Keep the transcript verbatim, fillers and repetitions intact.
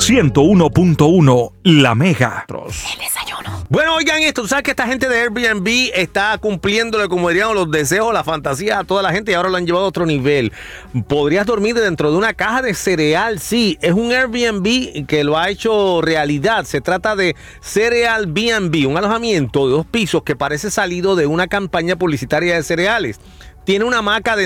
ciento uno punto uno La Mega. El desayuno. Bueno, oigan esto, tú sabes que esta gente de Airbnb está cumpliéndole, como diríamos, los deseos, la fantasía a toda la gente y ahora lo han llevado a otro nivel. Podrías dormir dentro de una caja de cereal, sí, es un Airbnb que lo ha hecho realidad. Se trata de Cereal B and B, un alojamiento de dos pisos que parece salido de una campaña publicitaria de cereales. Tiene una hamaca de